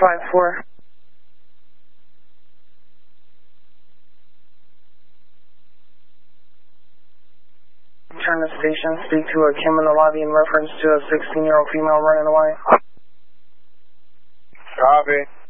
454. Turn the station, speak to a Kim in the lobby in reference to a 16-year-old female running away. Copy.